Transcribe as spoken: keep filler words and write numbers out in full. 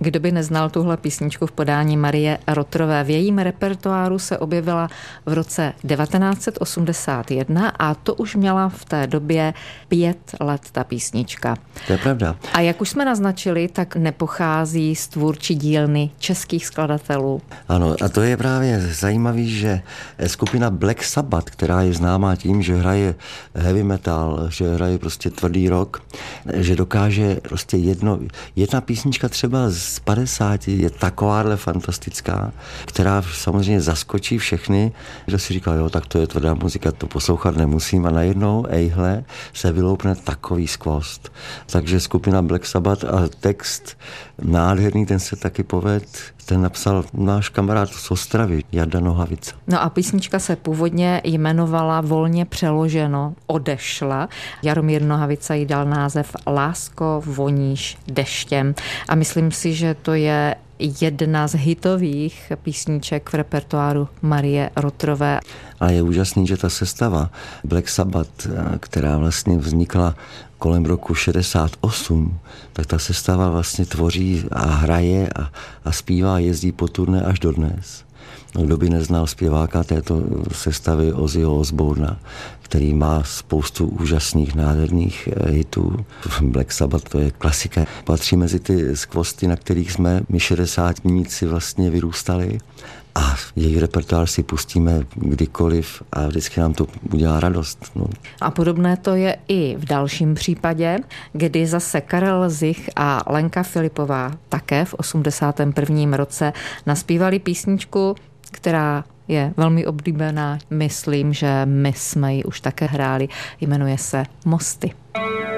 Kdo by neznal tuhle písničku v podání Marie Rotterové? V jejím repertoáru se objevila v roce devatenáct set osmdesát jedna a to už měla v té době pět let ta písnička. To je pravda. A jak už jsme naznačili, tak nepochází z tvůrčí dílny českých skladatelů. Ano, a to je právě zajímavý, že skupina Black Sabbath, která je známá tím, že hraje heavy metal, že hraje prostě tvrdý rock, že dokáže prostě jedno, jedna písnička třeba z padesáti je takováhle fantastická, která samozřejmě zaskočí všechny, že si říkal, jo, tak to je tvrdá muzika, to poslouchat nemusím a najednou, ejhle, se vyloupne takový skvost. Takže skupina Black Sabbath a text nádherný, ten se taky povedl, ten napsal náš kamarád z Ostravy, Jarda Nohavica. No a písnička se původně jmenovala volně přeloženo Odešla. Jaromír Nohavica jí dal název Lásko, voníš deštěm. A myslím si, že to je jedna z hitových písniček v repertoáru Marie Rotterové. A je úžasný, že ta sestava Black Sabbath, která vlastně vznikla kolem roku šedesát osm, tak ta sestava vlastně tvoří a hraje a, a zpívá, jezdí po turné až dodnes. No, kdo by neznal zpěváka této sestavy Ozzyho Osbourna, který má spoustu úžasných, nádherných hitů. Black Sabbath, to je klasika. Patří mezi ty skvosty, na kterých jsme my šedesátníci vlastně vyrůstali. A její repertoár si pustíme kdykoliv a vždycky nám to udělá radost. No. A podobné to je i v dalším případě, kdy zase Karel Zich a Lenka Filipová také v osmdesátém prvním roce naspívali písničku, která je velmi oblíbená. Myslím, že my jsme ji už také hráli. Jmenuje se Mosty.